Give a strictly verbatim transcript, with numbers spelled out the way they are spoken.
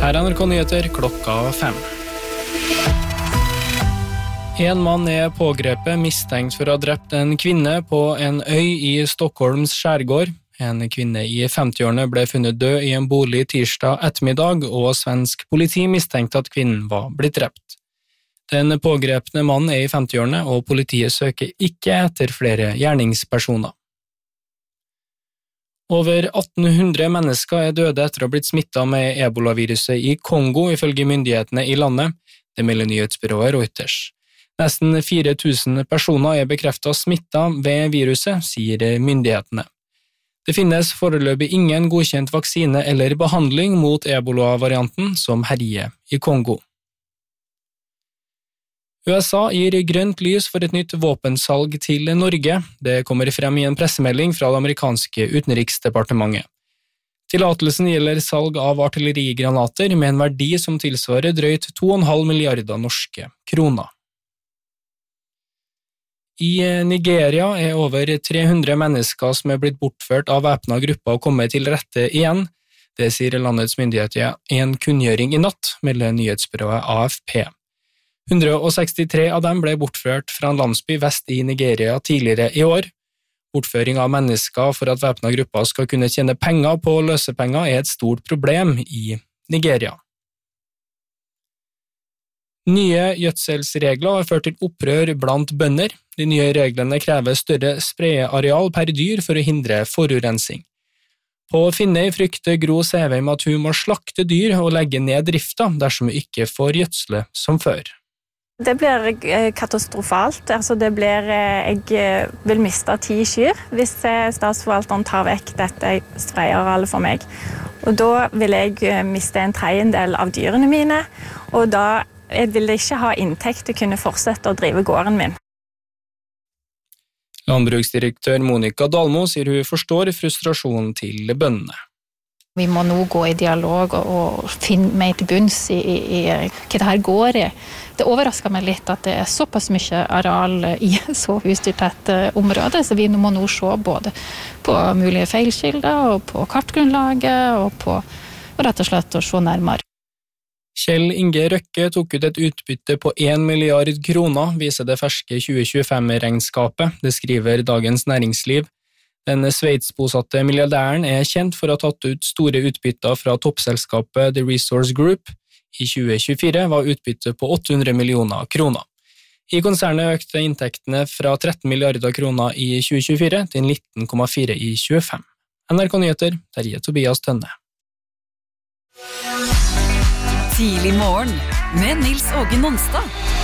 Her er N R K Nyheter klokka fem. En mann er pågrepet mistenkt for å ha drept en kvinne på en øy i Stockholms skjærgård. En kvinne i femtiårene ble funnet død i en bolig tirsdag ettermiddag, og svensk politi mistenkte at kvinnen var blitt drept. Den pågrepne mannen er i femtiårene, og politiet søker ikke etter flere gjerningspersoner. Over atten hundre mennesker er døde etter å ha blitt smittet med ebolaviruset i Kongo, ifølge myndighetene i landet. Det melder nyhetsbyrået Reuters. Nesten fire tusen personer er bekreftet smittet ved viruset, sier myndighetene. Det finnes foreløpig ingen godkjent vaksine eller behandling mot ebola-varianten som herjer i Kongo. U S A gir grønt lys for et nytt våpensalg til Norge. Det kommer frem i en pressemelding fra det amerikanske utenriksdepartementet. Tillatelsen gjelder salg av artillerigranater med en verdi som tilsvarer drøyt to komma fem milliarder norske kroner. I Nigeria er over tre hundre mennesker som er blitt bortført av væpnede grupper og kommet til rette igjen. Det sier landets myndigheter i en kunngjøring i natt, melder nyhetsbyrået A F P. hundre sekstitre av dem ble bortført fra en landsby vest i Nigeria tidligere i år. Bortføring av mennesker for at væpnede grupper skal kunne tjene penger på løsepenger er et stort problem i Nigeria. Nye gjødselsregler har ført til opprør blant bønder. De nye reglene krever større spredeareal per dyr for å hindre forurensing. På Finnøy frykter Gro Sæveim at hun må slakte dyr og legge ned drifta dersom hun ikke får gjødsle som før. Det blir katastrofalt. Altså det blir, jeg vil miste ti kyr hvis statsforvalteren tar vekk dette spredearealet for meg. Og da vil jeg miste en tredjedel av dyrene mine, og da vil jeg ikke ha inntekt til å kunne fortsette å drive gården min. Landbruksdirektør Monica Dalmo sier hun forstår frustrasjonen til bøndene. Vi må nå gå i dialog og finne mer til bunns i, i, i hva det her går i. Det overrasker meg litt at det er såpass mye areal i så husdyrtett område, så vi må nå se både på mulige feilskilder og på kartgrunnlaget og på og rett og slett å se nærmere. Kjell Inge Røkke tok ut et utbytte på en milliard kroner, viser det ferske tjue tjuefem-regnskapet, det skriver Dagens Næringsliv. Den sveitsbosatte milliardæren er kjent for å ha tatt ut store utbytter fra toppselskapet The Resource Group. I tjue tjuefire var utbyttet på åtte hundre millioner kroner. I konsernet økte inntektene fra tretten milliarder kroner i tjue tjuefire til nitten komma fire i tjuefem. N R K Nyheter, Terje Tobias Tønne. Tidlig morgen med Nils Åge Nonstad.